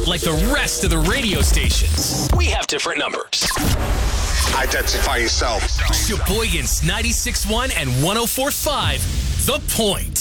Like the rest of the radio stations, we have different numbers. Identify yourself. Sheboygan's 96.1 and 104.5, The Point.